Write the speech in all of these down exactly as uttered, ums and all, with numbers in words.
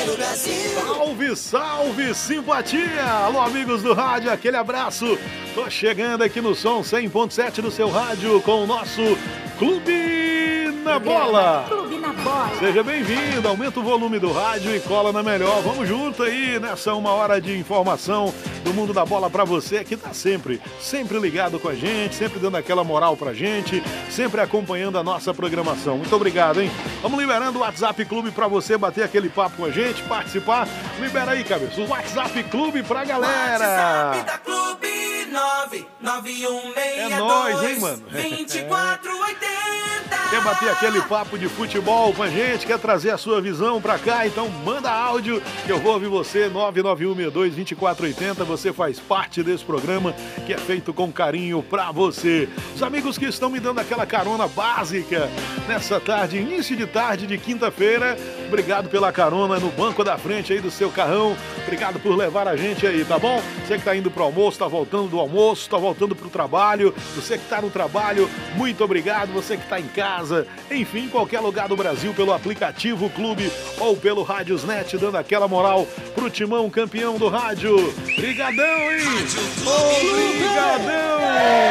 quero Brasil. Salve, salve, simpatia! Alô, amigos do rádio, aquele abraço. Tô chegando aqui no som cem ponto sete do seu rádio com o nosso Clube na Bola. Clube na Bola. Seja bem-vindo, aumenta o volume do rádio e cola na melhor. Vamos junto aí nessa uma hora de informação do mundo da bola pra você que tá sempre, sempre ligado com a gente, sempre dando aquela moral pra gente, sempre acompanhando a nossa programação. Muito obrigado, hein? Vamos liberando o WhatsApp Clube pra você bater aquele papo com a gente, participar. Libera aí, cabeça, o WhatsApp Clube pra galera. WhatsApp da Clube nove nove um seis É nóis, hein, mano? dois quatro oito zero. Quer bater aquele papo de futebol com a gente? Quer trazer a sua visão pra cá? Então manda áudio que eu vou ouvir você, nove nove um seis dois dois quatro oito zero. Você faz parte desse programa que é feito com carinho pra você. Os amigos que estão me dando aquela carona básica nessa tarde, início de tarde de quinta-feira, obrigado pela carona no banco da frente aí do seu carrão. Obrigado por levar a gente aí, tá bom? Você que tá indo pro almoço, tá voltando do almoço, tá voltando pro trabalho, você que tá no trabalho, muito obrigado. Você que tá em casa, enfim, qualquer lugar do Brasil, pelo aplicativo Clube ou pelo Rádiosnet, dando aquela moral pro Timão, campeão do rádio. Brigadão, hein? Obrigadão!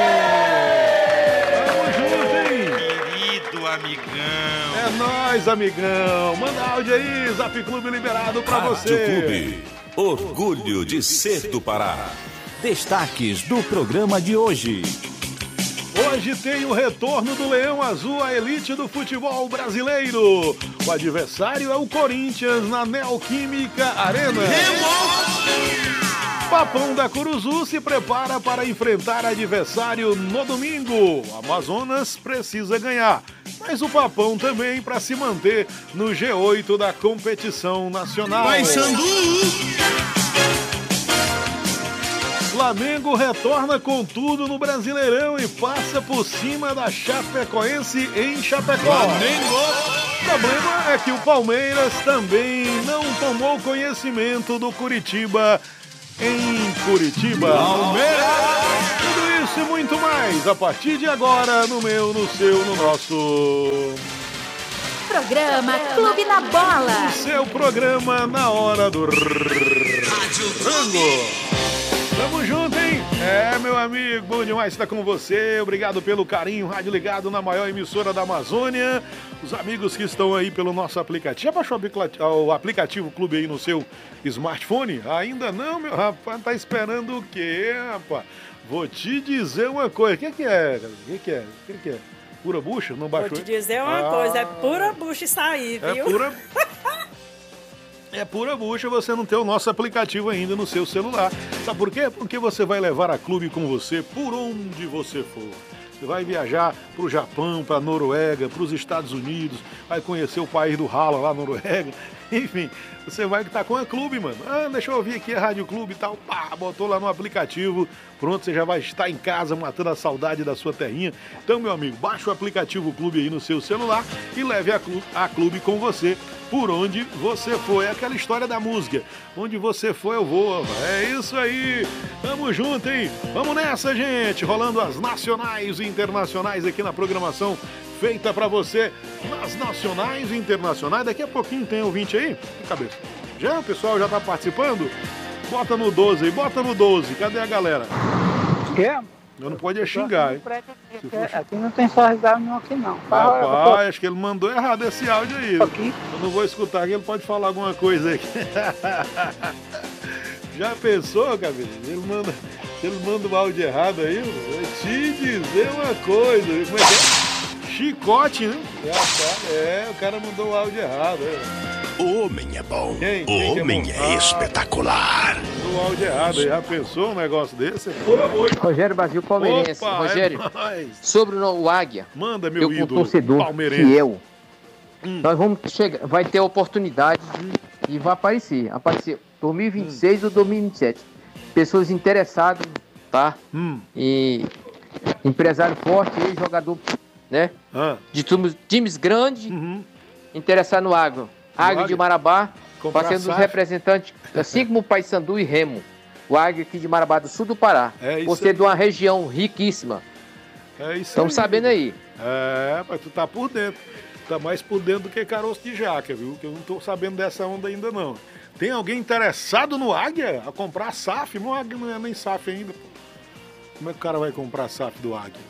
Tamo junto, hein? Querido amigão. É nóis, amigão. Manda áudio aí, Zap Clube liberado pra Rádio você. Clube, orgulho de ser do Pará. Destaques do programa de hoje. Hoje tem o retorno do Leão Azul à elite do futebol brasileiro. O adversário é o Corinthians na Neoquímica Arena. Papão da Curuzu se prepara para enfrentar adversário no domingo. O Amazonas precisa ganhar, mas o Papão também para se manter no G oito da competição nacional. Flamengo retorna com tudo no Brasileirão e passa por cima da Chapecoense em Chapecó. O problema é que o Palmeiras também não tomou conhecimento do Curitiba em Curitiba. Tudo isso e muito mais a partir de agora no meu, no seu, no nosso... Programa Clube na Bola. O seu programa na hora do rango. Tamo junto, hein? É, meu amigo, bom demais estar com você. Obrigado pelo carinho. Rádio ligado na maior emissora da Amazônia. Os amigos que estão aí pelo nosso aplicativo. Já baixou o aplicativo Clube aí no seu smartphone? Ainda não, meu rapaz. Tá esperando o quê, rapaz? Vou te dizer uma coisa. O que que é, cara? O que que é? O que que é? Pura bucha? Não baixou? Vou te dizer uma ah, coisa. É pura bucha isso aí, viu? É pura... É pura bucha você não ter o nosso aplicativo ainda no seu celular. Sabe por quê? Porque você vai levar a Clube com você por onde você for. Você vai viajar para o Japão, para a Noruega, para os Estados Unidos, vai conhecer o país do rala lá, Noruega. Enfim, você vai estar com a Clube, mano. Ah, deixa eu ouvir aqui a Rádio Clube e tal. Pá, botou lá no aplicativo. Pronto, você já vai estar em casa matando a saudade da sua terrinha. Então, meu amigo, baixa o aplicativo Clube aí no seu celular e leve a Clube, a Clube com você por onde você for. É aquela história da música. Onde você for, eu vou. É isso aí. Tamo junto, hein? Vamos nessa, gente. Rolando as nacionais e internacionais aqui na programação feita pra você nas nacionais e internacionais. Daqui a pouquinho tem ouvinte aí. Que cabeça. Já o pessoal já tá participando? Bota no doze aí, bota no doze. Cadê a galera? Quê? Eu não pode xingar, hein? For... Aqui não tem só risada nenhuma aqui, não. Rapaz, acho que ele mandou errado esse áudio aí. Aqui. Eu não vou escutar aqui, ele pode falar alguma coisa aí. Já pensou, cabeça? Ele manda, ele manda o áudio errado aí, eu vou te dizer uma coisa. Como é que é? Chicote, né? É, o cara mandou o áudio errado. É. O homem é bom. Quem? O Quem homem que é, é, é espetacular. Mandou o áudio errado aí. Já pensou um negócio desse? Rogério Brasil Palmeirense. Opa, Rogério, é sobre o Águia. Manda, meu eu, ídolo. Eu torcedor palmeirense. fiel. Hum. Nós vamos chegar, vai ter a oportunidade hum. e vai aparecer. Aparecer dois mil e vinte e seis hum. ou dois mil e vinte e sete. Pessoas interessadas, tá? Hum. E empresário forte, jogador, né? Ah. De times, times grandes, uhum. interessado no agro. Águia de Marabá, Comprar vai ser um dos representantes, assim como o Paysandu e Remo. O Águia aqui de Marabá, do sul do Pará. É Você é de uma região riquíssima. É isso. Estamos sabendo aí. É, mas tu tá por dentro. tá mais por dentro do que caroço de jaca, viu? Que eu não tô sabendo dessa onda ainda não. Tem alguém interessado no Águia a comprar a S A F? No Águia não é nem S A F ainda. Como é que o cara vai comprar a S A F do Águia?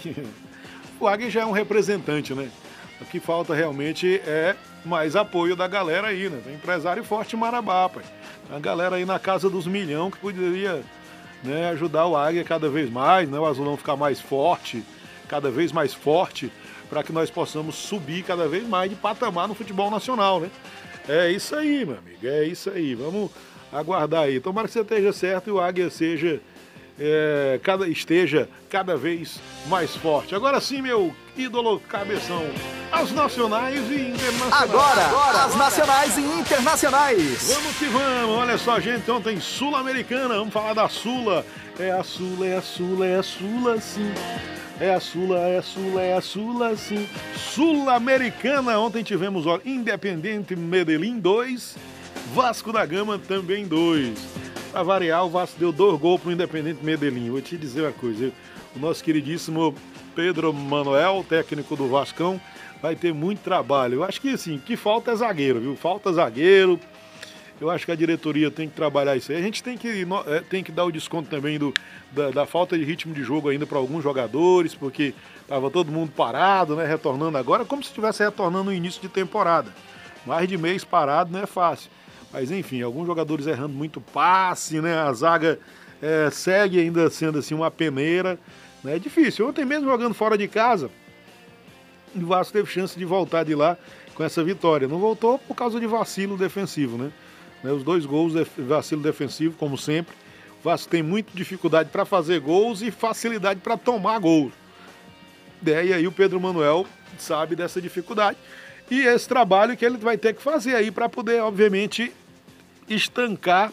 O Águia já é um representante, né? O que falta realmente é mais apoio da galera aí, né? Tem empresário forte em Marabá, pai. A galera aí na casa dos milhão que poderia, né, ajudar o Águia cada vez mais, né? O Azulão ficar mais forte, cada vez mais forte, para que nós possamos subir cada vez mais de patamar no futebol nacional, né? É isso aí, meu amigo, é isso aí. Vamos aguardar aí. Tomara que você esteja certo e o Águia seja, é, cada, esteja cada vez mais forte. Agora sim, meu ídolo cabeção, as nacionais e internacionais. Agora, agora as nacionais e internacionais. Vamos que vamos. Olha só, gente, ontem Sul-Americana, vamos falar da Sula. É a Sula, é a Sula, é a Sula, sim. É a Sula, é a Sula, é a Sula, sim. Sul-Americana, ontem tivemos, ó, Independiente Medellín dois, Vasco da Gama também dois. Pra variar, o Vasco deu dois gols pro Independiente Medellín. Vou te dizer uma coisa, o nosso queridíssimo Pedro Manuel, técnico do Vascão, vai ter muito trabalho. Eu acho que, assim, o que falta é zagueiro, viu? Falta zagueiro. Eu acho que a diretoria tem que trabalhar isso aí. A gente tem que, tem que dar o desconto também do, da, da falta de ritmo de jogo ainda para alguns jogadores, porque estava todo mundo parado, né? Retornando agora, como se estivesse retornando no início de temporada. Mais de mês parado não é fácil. Mas enfim, alguns jogadores errando muito passe, né? A zaga é, segue ainda sendo assim uma peneira. Né? É difícil. Ontem mesmo jogando fora de casa, o Vasco teve chance de voltar de lá com essa vitória. Não voltou por causa de vacilo defensivo, né? Os dois gols de vacilo defensivo, como sempre. O Vasco tem muita dificuldade para fazer gols e facilidade para tomar gols. E aí o Pedro Manuel sabe dessa dificuldade. E esse trabalho que ele vai ter que fazer aí para poder, obviamente, estancar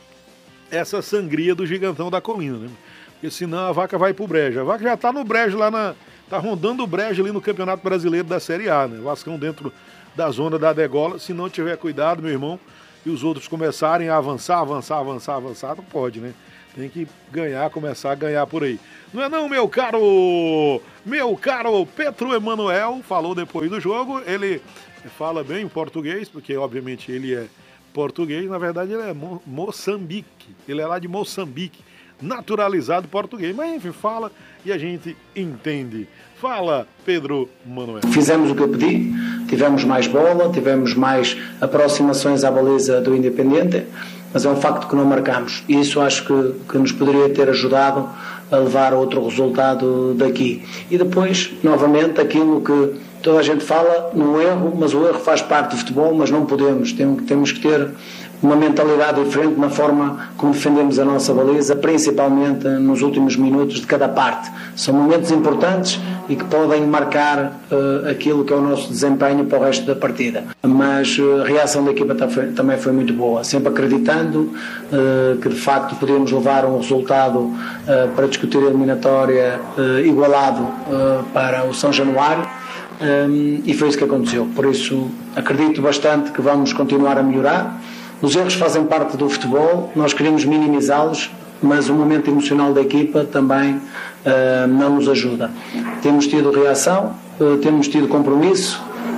essa sangria do gigantão da colina, né? Porque senão a vaca vai pro brejo. A vaca já tá no brejo lá na... Tá rondando o brejo ali no Campeonato Brasileiro da Série A, né? O Vascão dentro da zona da degola. Se não tiver cuidado, meu irmão, e os outros começarem a avançar, avançar, avançar, avançar, não pode, né? Tem que ganhar, começar a ganhar por aí. Não é não, meu caro, meu caro Pedro Emanuel, falou depois do jogo, ele fala bem português, porque obviamente ele é português, na verdade ele é Mo- Moçambique, ele é lá de Moçambique, naturalizado português, mas enfim, fala e a gente entende. Fala, Pedro Manuel. Fizemos o que eu pedi, tivemos mais bola, tivemos mais aproximações à baliza do Independente, mas é um facto que não marcamos. E isso acho que, que nos poderia ter ajudado a levar a outro resultado daqui. E depois, novamente, aquilo que toda a gente fala, no erro, mas o erro faz parte do futebol, mas não podemos, temos, temos que ter uma mentalidade diferente na forma como defendemos a nossa baliza, principalmente nos últimos minutos de cada parte. São momentos importantes e que podem marcar uh, aquilo que é o nosso desempenho para o resto da partida. Mas uh, a reação da equipa também foi muito boa, sempre acreditando uh, que de facto podíamos levar um resultado uh, para discutir a eliminatória uh, igualado uh, para o São Januário. Um, e foi isso que aconteceu. Por isso acredito bastante que vamos continuar a melhorar. Os erros fazem parte do futebol, nós queremos minimizá-los, mas o momento emocional da equipa também uh, não nos ajuda. Temos tido reação, uh, temos tido compromisso,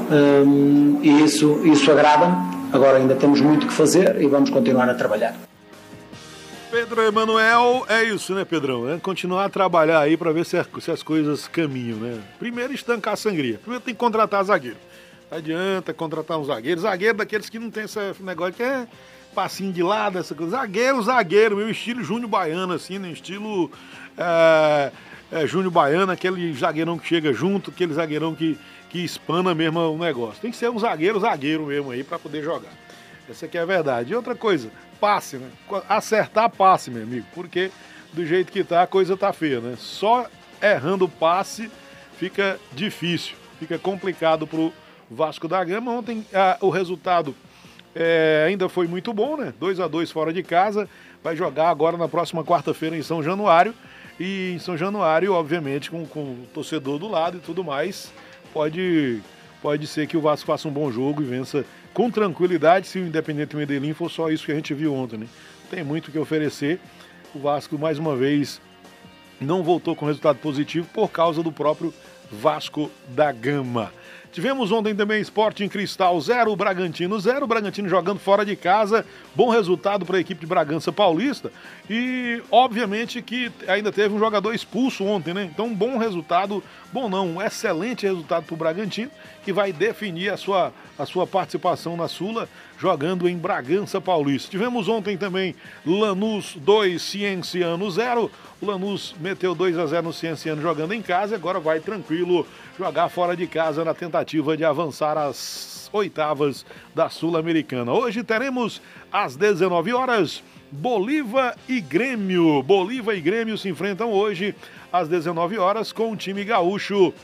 um, e isso, isso agrada-me. Agora ainda temos muito que fazer e vamos continuar a trabalhar. Pedro Emanuel, é isso, né, Pedrão? É continuar a trabalhar aí para ver se, a, se as coisas caminham, né? Primeiro, estancar a sangria. Primeiro tem que contratar zagueiro. Não adianta contratar um zagueiro. Zagueiro daqueles que não tem esse negócio que é passinho de lado, essa coisa. Zagueiro, zagueiro, meu estilo Júnior Baiano, assim, né? Estilo é, é, Júnior Baiano, aquele zagueirão que chega junto, aquele zagueirão que, que espana mesmo o negócio. Tem que ser um zagueiro, zagueiro mesmo aí para poder jogar. Essa aqui é a verdade. E outra coisa, passe, né? Acertar passe, meu amigo, porque do jeito que tá, a coisa tá feia, né? Só errando o passe fica difícil, fica complicado pro Vasco da Gama. Ontem ah, o resultado é, ainda foi muito bom, né? dois a dois fora de casa, vai jogar agora na próxima quarta-feira em São Januário, e em São Januário, obviamente, com, com o torcedor do lado e tudo mais, pode, pode ser que o Vasco faça um bom jogo e vença com tranquilidade, se o Independiente Medellín for só isso que a gente viu ontem, né? Tem muito o que oferecer. O Vasco, mais uma vez, não voltou com resultado positivo por causa do próprio Vasco da Gama. Tivemos ontem também Sporting Cristal zero, Bragantino zero. O Bragantino jogando fora de casa. Bom resultado para a equipe de Bragança Paulista. E, obviamente, que ainda teve um jogador expulso ontem, né? Então, bom resultado. Bom não, um excelente resultado para o Bragantino, que vai definir a sua, a sua participação na Sula, jogando em Bragança Paulista. Tivemos ontem também Lanús dois, Cienciano zero. O Lanús meteu dois a zero no Cienciano jogando em casa. Agora vai tranquilo jogar fora de casa na tentativa de avançar às oitavas da Sul-Americana. Hoje teremos às dezenove horas Bolívar e Grêmio. Bolívar e Grêmio se enfrentam hoje às dezenove horas com o time gaúcho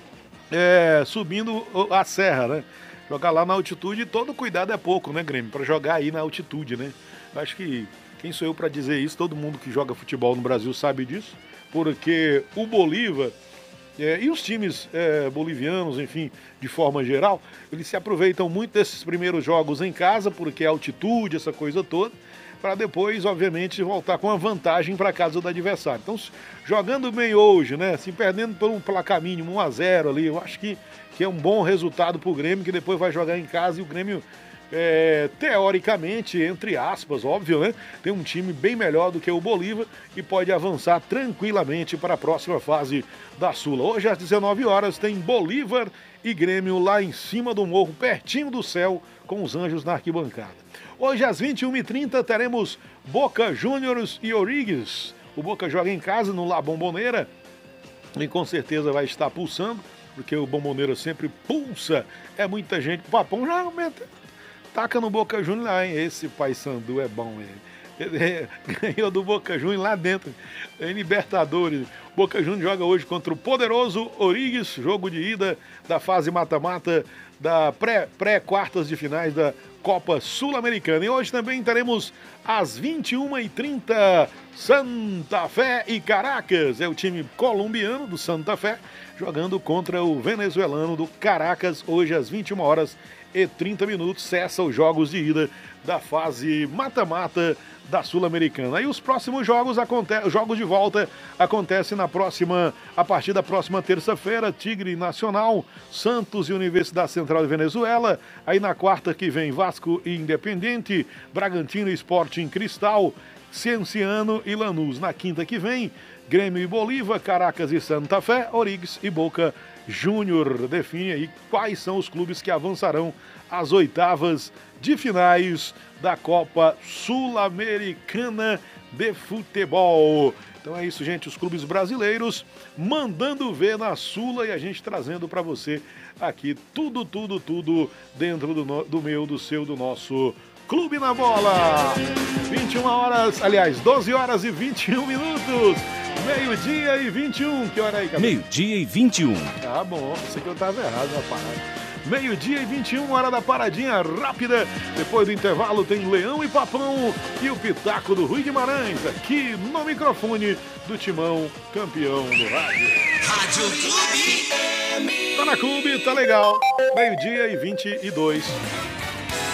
é, subindo a serra, né? Jogar lá na altitude, todo cuidado é pouco, né, Grêmio? Para jogar aí na altitude, né? Acho que quem sou eu para dizer isso? Todo mundo que joga futebol no Brasil sabe disso, porque o Bolívar é, e os times é, bolivianos, enfim, de forma geral, eles se aproveitam muito desses primeiros jogos em casa, porque é altitude, essa coisa toda, para depois, obviamente, voltar com a vantagem para casa do adversário. Então, jogando bem hoje, né, se perdendo por um placar mínimo, um a zero ali, eu acho que, que é um bom resultado para o Grêmio, que depois vai jogar em casa e o Grêmio, é, teoricamente, entre aspas, óbvio, né, tem um time bem melhor do que o Bolívar e pode avançar tranquilamente para a próxima fase da Sula. Hoje, às dezenove horas, tem Bolívar e Grêmio lá em cima do morro, pertinho do céu, com os anjos na arquibancada. Hoje, às vinte e uma e trinta, teremos Boca Juniors e Origues. O Boca joga em casa no La Bombonera e com certeza vai estar pulsando, porque o Bombonera sempre pulsa. É muita gente. O Papão já aumenta. Taca no Boca Juniors lá, hein? Esse Paysandu é bom, hein? Ganhou do Boca Juniors lá dentro, em Libertadores. Boca Juniors joga hoje contra o poderoso Origues, jogo de ida da fase mata-mata da pré, pré-quartas de finais da Copa Sul-Americana. E hoje também teremos às vinte e uma e trinta Santa Fé e Caracas. É o time colombiano do Santa Fé jogando contra o venezuelano do Caracas. Hoje às vinte e uma horas e trinta minutos cessa os jogos de ida da fase mata-mata da Sul-Americana. Aí os próximos jogos, aconte... jogos de volta acontecem na próxima, a partir da próxima terça-feira, Tigre Nacional, Santos e Universidade Central de Venezuela. Aí na quarta que vem, Vasco e Independente, Bragantino e Sporting Cristal, Cienciano e Lanús. Na quinta que vem, Grêmio e Bolívar, Caracas e Santa Fé, Origues e Boca Júnior. Define aí quais são os clubes que avançarão às oitavas de finais da Copa Sul-Americana de Futebol. Então é isso, gente, os clubes brasileiros mandando ver na Sula e a gente trazendo para você aqui tudo, tudo, tudo dentro do, no, do meu, do seu, do nosso Clube na Bola. vinte e uma horas, aliás, doze horas e vinte e um minutos. Meio-dia e vinte e um. Que hora aí, Cabelo? Meio-dia e vinte e um. Ah, bom. Pensei que eu tava errado na parada. Meio-dia e vinte e um, hora da paradinha rápida. Depois do intervalo tem Leão e Papão e o Pitaco do Rui Guimarães, aqui no microfone do Timão, campeão do rádio. Rádio Clube. Tá na Clube, tá legal. Meio-dia e vinte e dois.